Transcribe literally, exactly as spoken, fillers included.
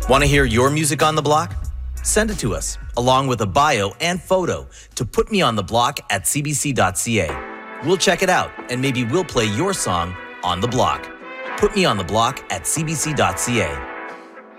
Want to hear your music on the block? Send it to us, along with a bio and photo, to putmeontheblock at c b c dot c a. We'll check it out, and maybe we'll play your song on the block. Put Me on the Block at c b c dot c a.